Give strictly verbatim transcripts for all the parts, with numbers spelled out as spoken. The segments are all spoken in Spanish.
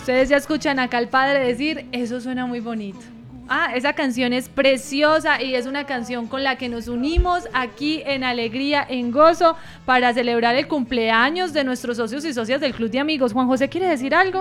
Ustedes ya escuchan acá al padre decir, eso suena muy bonito. Ah, esa canción es preciosa y es una canción con la que nos unimos aquí en alegría, en gozo, para celebrar el cumpleaños de nuestros socios y socias del Club de Amigos. Juan José, ¿quiere decir algo?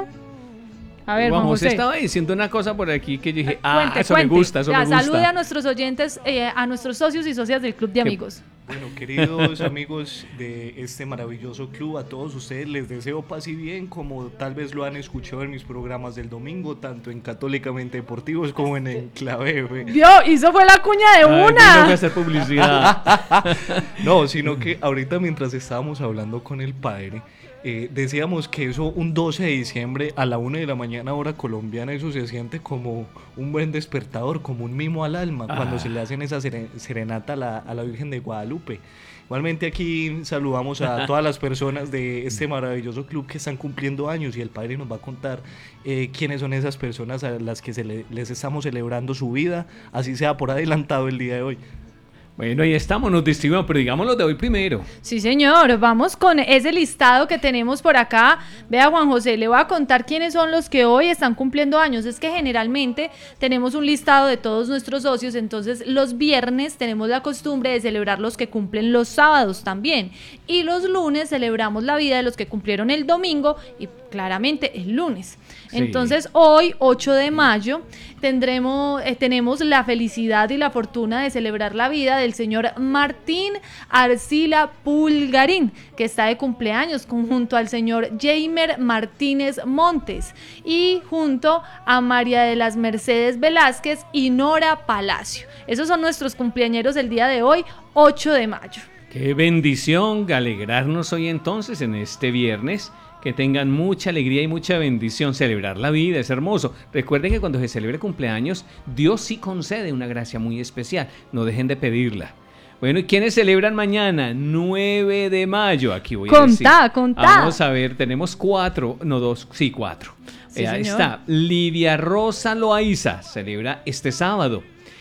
A ver, Juan Juan José José estaba diciendo una cosa por aquí que yo dije, ah, cuente, eso cuente. me gusta, eso ya, me gusta. Salude a nuestros oyentes, eh, a nuestros socios y socias del Club de Amigos. Bueno, queridos amigos de este maravilloso club, a todos ustedes les deseo paz y bien, como tal vez lo han escuchado en mis programas del domingo, tanto en Católicamente Deportivos como en Enclave F. Vio, hizo fue la cuña de Ay, una. no voy a hacer publicidad. No, sino que ahorita mientras estábamos hablando con el padre, eh, decíamos que eso un doce de diciembre a la una de la mañana hora colombiana, eso se siente como un buen despertador, como un mimo al alma, ah. cuando se le hacen esa seren- serenata a la, a la Virgen de Guadalupe. Igualmente aquí saludamos a todas las personas de este maravilloso club que están cumpliendo años y el padre nos va a contar eh, quiénes son esas personas a las que se le, les estamos celebrando su vida, así sea por adelantado el día de hoy. Bueno, ahí estamos, nos distribuimos, pero digámoslo de hoy primero. Sí, señor, vamos con ese listado que tenemos por acá. Vea, Juan José, le voy a contar quiénes son los que hoy están cumpliendo años. Es que generalmente tenemos un listado de todos nuestros socios, entonces los viernes tenemos la costumbre de celebrar los que cumplen los sábados también. Y los lunes celebramos la vida de los que cumplieron el domingo y claramente el lunes. Sí. Entonces hoy, ocho de mayo, tendremos, eh, tenemos la felicidad y la fortuna de celebrar la vida del señor Martín Arcila Pulgarín, que está de cumpleaños, junto al señor Jamer Martínez Montes y junto a María de las Mercedes Velázquez y Nora Palacio. Esos son nuestros cumpleañeros del día de hoy, ocho de mayo. Qué bendición alegrarnos hoy entonces en este viernes. Que tengan mucha alegría y mucha bendición. Celebrar la vida es hermoso. Recuerden que cuando se celebre cumpleaños, Dios sí concede una gracia muy especial. No dejen de pedirla. Bueno, ¿y quiénes celebran mañana? nueve de mayo. Aquí voy contá, a decir. Contá, contá. Vamos a ver, tenemos cuatro, no dos, sí, cuatro. Sí, eh, ahí señor. está. Livia Rosa Loaiza celebra este sábado.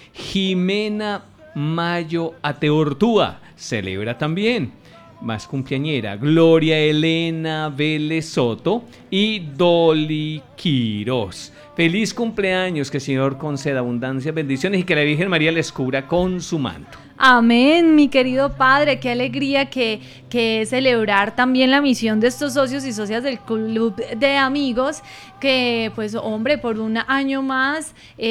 Jimena Mayo Ateortúa celebra también. Más cumpleañera, Gloria Elena Vélez Soto y Dolly Quirós. Feliz cumpleaños, que el Señor conceda abundancia, bendiciones y que la Virgen María les cubra con su manto. Amén, mi querido padre, qué alegría que, que es celebrar también la misión de estos socios y socias del Club de Amigos, que pues hombre, por un año más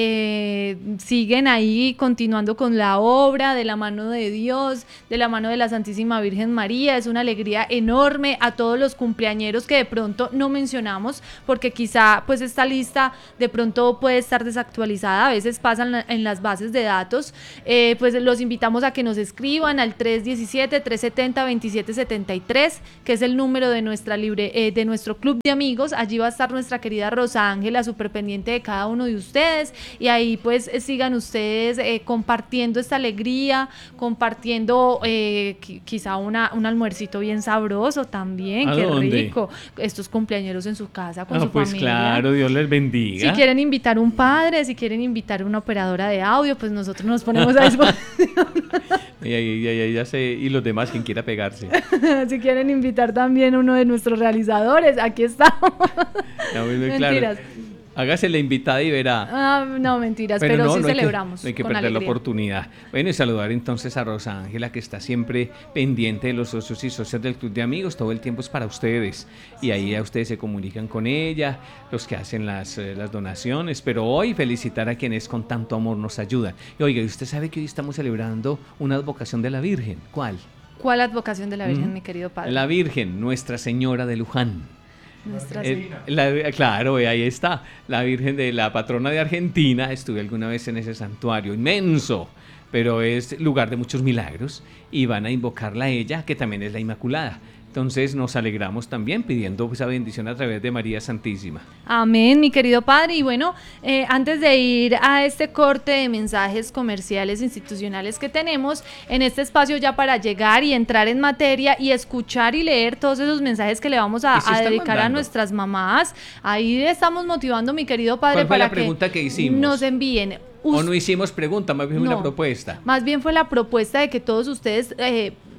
eh, siguen ahí continuando con la obra de la mano de Dios, de la mano de la Santísima Virgen María. Es una alegría enorme a todos los cumpleañeros que de pronto no mencionamos, porque quizá pues esta lista de pronto puede estar desactualizada, a veces pasan en las bases de datos, eh, pues los invitamos a que nos escriban al tres diecisiete, trescientos setenta, veintisiete setenta y tres, que es el número de nuestra libre, eh, de nuestro club de amigos. Allí va a estar nuestra querida Rosa Ángela, súper pendiente de cada uno de ustedes, y ahí pues eh, sigan ustedes eh, compartiendo esta alegría, compartiendo eh, qu- quizá una, un almuercito bien sabroso también, ¿A qué dónde? rico, estos cumpleañeros en su casa con Ah, su pues familia. claro, Dios les bendiga. Si quieren invitar un padre, si quieren invitar una operadora de audio, pues nosotros nos ponemos a disposición. Y, y, y, y, ya sé, y los demás, quien quiera pegarse. Si quieren invitar también uno de nuestros realizadores, aquí estamos. No, muy Mentiras. claro. Hágase la invitada y verá. Ah, no, mentiras, pero, no, sí no hay que- celebramos. no hay que con perder la alegría. oportunidad. Bueno, y saludar entonces a Rosa Ángela, que está siempre pendiente de los socios y socias del Club de Amigos. Todo el tiempo es para ustedes. Y ahí a ustedes se comunican con ella, los que hacen las, eh, las donaciones. Pero hoy felicitar a quienes con tanto amor nos ayudan. Y oiga, ¿y usted sabe que hoy estamos celebrando una advocación de la Virgen? ¿Cuál? ¿Cuál advocación de la Virgen, Mm. mi querido padre? La Virgen, Nuestra Señora de Luján. Nuestra Eh, la- claro, eh, ahí está, la Virgen de la patrona de Argentina. Estuve alguna vez en ese santuario inmenso, pero es lugar de muchos milagros y van a invocarla a ella, que también es la Inmaculada. Entonces nos alegramos también pidiendo esa bendición a través de María Santísima. Amén, mi querido padre. Y bueno, eh, antes de ir a este corte de mensajes comerciales institucionales que tenemos en este espacio, ya para llegar y entrar en materia y escuchar y leer todos esos mensajes que le vamos a, ¿Y si a están dedicar a mandando? nuestras mamás, ahí le estamos motivando, mi querido padre, ¿Cuál fue para la pregunta que hicimos? nos envíen. O Us- no hicimos pregunta, más bien No. una propuesta. Más bien fue la propuesta de que todos ustedes eh,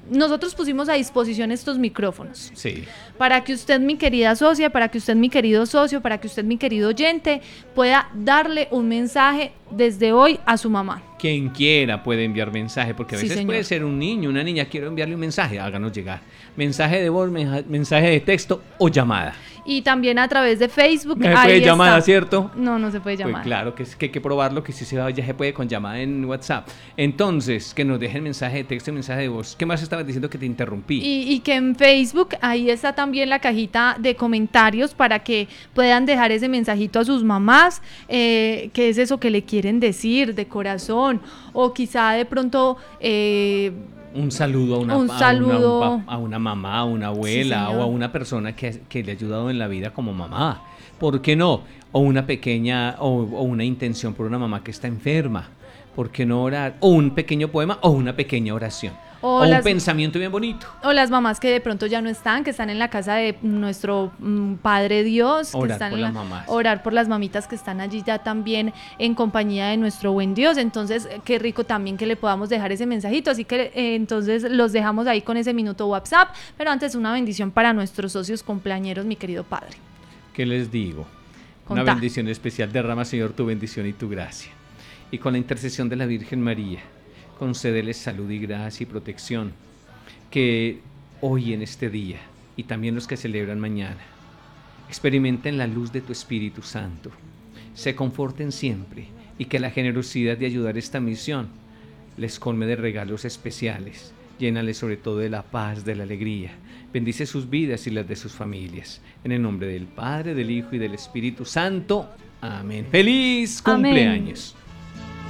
nosotros pusimos a disposición estos micrófonos. Sí. Para que usted, mi querida socia, para que usted, mi querido socio, para que usted, mi querido oyente, pueda darle un mensaje desde hoy a su mamá. Quien quiera puede enviar mensaje, porque a Sí, veces señor. puede ser un niño, una niña, quiero enviarle un mensaje, háganos llegar. Mensaje de voz, menja- mensaje de texto o llamada. Y también a través de Facebook. No se ahí puede está. llamada, ¿cierto? No, no se puede Pues llamar. claro que, es, que hay que probarlo, que sí se, va- ya se puede con llamada en WhatsApp. Entonces, que nos dejen mensaje de texto y mensaje de voz. ¿Qué más estabas diciendo que te interrumpí? Y, y que en Facebook, ahí está también la cajita de comentarios para que puedan dejar ese mensajito a sus mamás, eh, qué es eso que le quieren decir de corazón, o quizá de pronto... eh, Un saludo a una, Un a una- saludo. un pa- a una mamá, a una abuela, Sí, señor. o a una persona que, que le ha ayudado en la vida como mamá. ¿Por qué no? O una pequeña, o, o una intención por una mamá que está enferma. ¿Por qué no orar? O un pequeño poema o una pequeña oración. O O, un las- pensamiento bien bonito. O las mamás que de pronto ya no están, que están en la casa de nuestro mm, Padre Dios, que Orar están por en la- las mamás. orar por las mamitas que están allí ya también en compañía de nuestro buen Dios. Entonces, eh, qué rico también que le podamos dejar ese mensajito. Así que eh, entonces los dejamos ahí con ese minuto WhatsApp. Pero antes, una bendición para nuestros socios cumpleañeros, mi querido Padre. ¿Qué les digo? Una Contá. bendición especial. Derrama, Señor, tu bendición y tu gracia. Y con la intercesión de la Virgen María, concédeles salud y gracia y protección. Que hoy en este día, y también los que celebran mañana, experimenten la luz de tu Espíritu Santo. Se conforten siempre y que la generosidad de ayudar esta misión les colme de regalos especiales. Llénales sobre todo de la paz, de la alegría. Bendice sus vidas y las de sus familias. En el nombre del Padre, del Hijo y del Espíritu Santo. Amén. ¡Feliz Amén. cumpleaños!